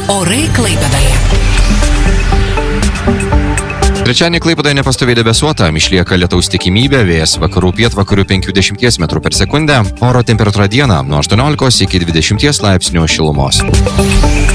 Orai Klaipėdoje. Trečiadienį Klaipėdoje nepastoviai debesuota, išlieka lietaus tikimybė, vėjas vakarų pietvakarių 50 m/s, oro temperatūra dieną nuo 18 iki 20 laipsnių šilumos.